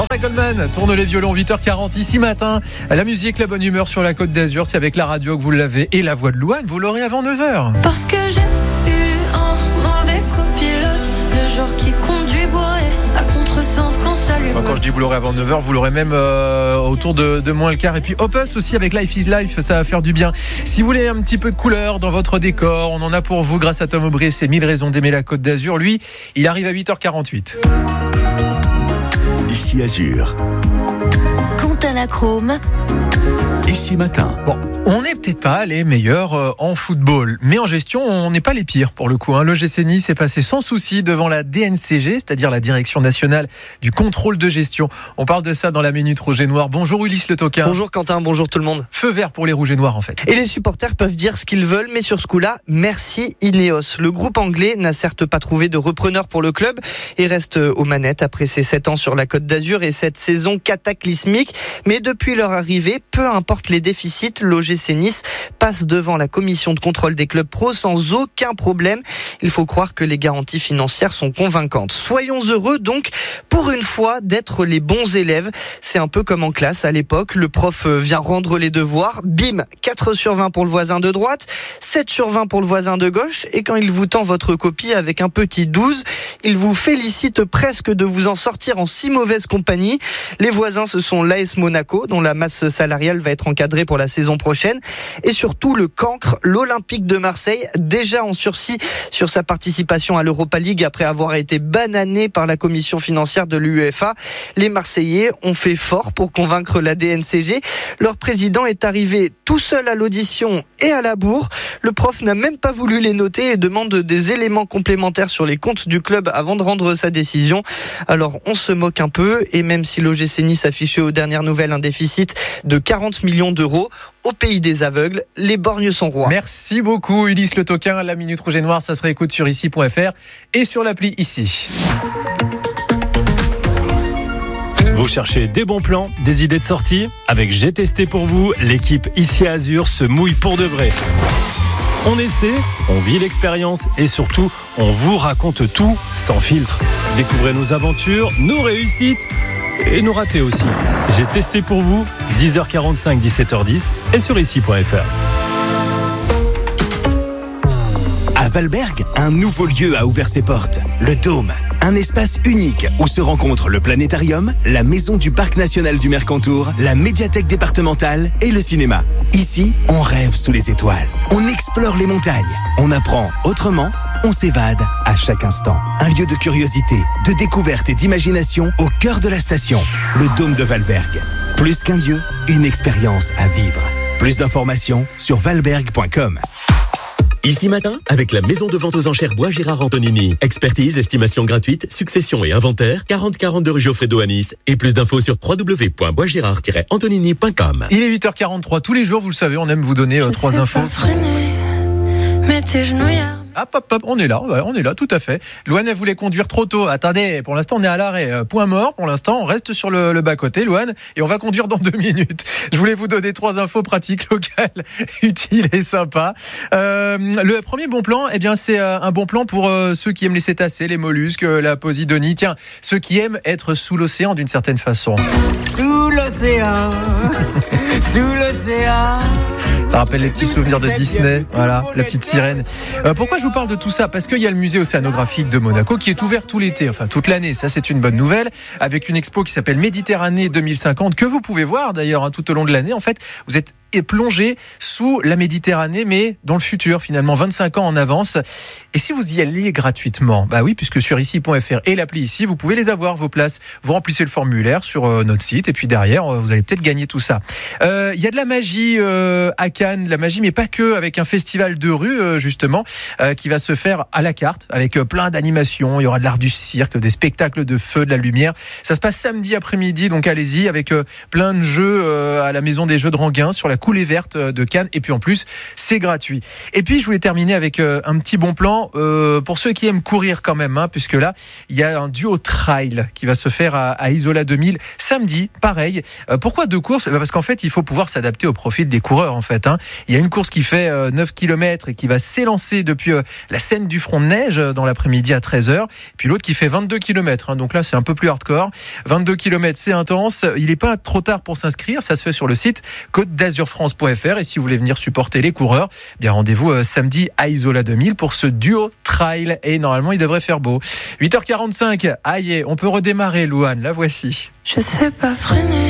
Jean-Jacques Goldman tourne les violons, 8h40 ici matin. La musique, la bonne humeur sur la Côte d'Azur, c'est avec la radio que vous l'avez et la voix de Louane, vous l'aurez avant 9h. Parce que j'ai eu un mauvais copilote, le genre qui conduit bourré à contresens quand ça lui botte. Quand je dis vous l'aurez avant 9h, vous l'aurez même autour de moins le quart. Et puis Opus aussi avec Life is Life, ça va faire du bien. Si vous voulez un petit peu de couleur dans votre décor, on en a pour vous grâce à Tom Aubry, c'est 1000 raisons d'aimer la Côte d'Azur. Lui, il arrive à 8h48. Ici Azur. Contanachrome. Ici matin. Bon, on n'est peut-être pas les meilleurs en football, mais en gestion, on n'est pas les pires pour le coup. L'OGC Nice est passé sans souci devant la DNCG, c'est-à-dire la Direction Nationale du Contrôle de Gestion. On parle de ça dans la Minute Rouge et Noir. Bonjour Ulysse Le Toquin. Bonjour Quentin, bonjour tout le monde. Feu vert pour les Rouges et Noirs en fait. Et les supporters peuvent dire ce qu'ils veulent, mais sur ce coup-là, merci Ineos. Le groupe anglais n'a certes pas trouvé de repreneur pour le club et reste aux manettes après ses 7 ans sur la Côte d'Azur et cette saison cataclysmique. Mais depuis leur arrivée, peu importe les déficits, l'OGC Nice passe devant la commission de contrôle des clubs pro sans aucun problème. Il faut croire que les garanties financières sont convaincantes. Soyons heureux donc, pour une fois, d'être les bons élèves. C'est un peu comme en classe à l'époque. Le prof vient rendre les devoirs. Bim, 4 sur 20 pour le voisin de droite, 7 sur 20 pour le voisin de gauche. Et quand il vous tend votre copie avec un petit 12, il vous félicite presque de vous en sortir en si mauvaise compagnie. Les voisins, ce sont l'AS Monaco, dont la masse salariale va être encadrée pour la saison prochaine. Et surtout le cancre, l'Olympique de Marseille, déjà en sursis sur sa participation à l'Europa League après avoir été banané par la commission financière de l'UEFA. Les Marseillais ont fait fort pour convaincre la DNCG. Leur président est arrivé tout seul à l'audition et à la bourre. Le prof n'a même pas voulu les noter et demande des éléments complémentaires sur les comptes du club avant de rendre sa décision. Alors on se moque un peu et même si l'OGC Nice affichait aux dernières nouvelles un déficit de 40 millions d'euros, au pays des aveugles, les borgnes sont rois. Merci beaucoup Ulysse Le Toquin. La Minute Rouge et Noire, ça se réécoute sur ici.fr et sur l'appli Ici. Vous cherchez des bons plans, des idées de sortie ? Avec J'ai testé pour vous, l'équipe Ici à Azur se mouille pour de vrai. On essaie, on vit l'expérience et surtout, on vous raconte tout sans filtre. Découvrez nos aventures, nos réussites et nos ratés aussi. J'ai testé pour vous, 10h45, 17h10 et sur ici.fr. À Valberg, un nouveau lieu a ouvert ses portes. Le Dôme. Un espace unique où se rencontrent le planétarium, la maison du parc national du Mercantour, la médiathèque départementale et le cinéma. Ici, on rêve sous les étoiles. On explore les montagnes. On apprend autrement. On s'évade à chaque instant. Un lieu de curiosité, de découverte et d'imagination au cœur de la station. Le Dôme de Valberg. Plus qu'un lieu, une expérience à vivre. Plus d'informations sur valberg.com. Ici matin, avec la maison de vente aux enchères Bois Gérard Antonini. Expertise, estimation gratuite, succession et inventaire, 4042 rue Geoffredo à Nice. Et plus d'infos sur www.boisgérard-antonini.com. Il est 8h43. Tous les jours, vous le savez, on aime vous donner 3 infos. Mets tes genouillères. Hop, on est là, tout à fait. Louane, elle voulait conduire trop tôt. Attendez, pour l'instant, on est à l'arrêt. Point mort, pour l'instant, on reste sur le bas-côté, Louane, et on va conduire dans 2 minutes. Je voulais vous donner 3 infos pratiques, locales, utiles et sympas. Le premier bon plan, eh bien, c'est un bon plan pour ceux qui aiment les cétacés, les mollusques, la posidonie. Tiens, ceux qui aiment être sous l'océan d'une certaine façon. Sous l'océan, sous l'océan. Ça rappelle les petits souvenirs de Disney, voilà, la petite sirène. Pourquoi je vous parle de tout ça ? Parce qu'il y a le musée océanographique de Monaco qui est ouvert tout l'été, enfin toute l'année, ça c'est une bonne nouvelle, avec une expo qui s'appelle Méditerranée 2050, que vous pouvez voir d'ailleurs tout au long de l'année. En fait, vous êtes plongé sous la Méditerranée, mais dans le futur, finalement, 25 ans en avance. Et si vous y alliez gratuitement, bah oui, puisque sur ici.fr et l'appli Ici, vous pouvez les avoir, vos places. Vous remplissez le formulaire sur notre site, et puis derrière, vous allez peut-être gagner tout ça. Il y a de la magie à Cannes, la magie, mais pas que, avec un festival de rue, justement, qui va se faire à la carte, avec plein d'animations. Il y aura de l'art du cirque, des spectacles de feu, de la lumière. Ça se passe samedi après-midi, donc allez-y, avec plein de jeux à la Maison des Jeux de Ranguin, sur la coulée verte de Cannes. Et puis en plus, c'est gratuit. Et puis je voulais terminer avec un petit bon plan pour ceux qui aiment courir quand même, puisque là, il y a un duo trail qui va se faire à Isola 2000 samedi, pareil. Pourquoi 2 courses ? Parce qu'en fait, il faut pouvoir s'adapter au profil des coureurs en fait. Il y a une course qui fait 9 km et qui va s'élancer depuis la Seine du Front de Neige dans l'après-midi à 13h. Puis l'autre qui fait 22 km. Donc là, c'est un peu plus hardcore. 22 km, c'est intense. Il n'est pas trop tard pour s'inscrire. Ça se fait sur le site côte-d'azurfrance.fr. Et si vous voulez venir supporter les coureurs, bien rendez-vous samedi à Isola 2000 pour ce duo trail. Et normalement, il devrait faire beau. 8h45. Aïe, on peut redémarrer, Louane. La voici. Je sais pas freiner.